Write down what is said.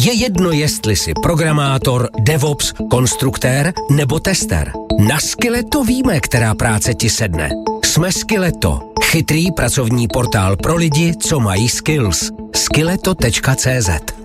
Je jedno, jestli jsi programátor, DevOps, konstruktér nebo tester. Na Skilleto víme, která práce ti sedne. Jsme Skilleto. Chytrý pracovní portál pro lidi, co mají skills. Skilleto.cz